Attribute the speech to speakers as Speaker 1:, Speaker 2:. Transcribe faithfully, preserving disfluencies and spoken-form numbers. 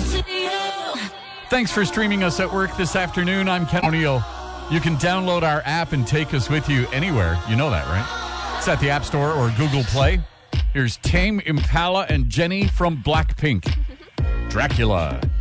Speaker 1: Thanks for streaming us at work this afternoon. I'm Ken O'Neill. You can download our app and take us with you anywhere. You know that, right? It's at the App Store or Google Play. Here's Tame Impala and Jenny from Blackpink. Dracula.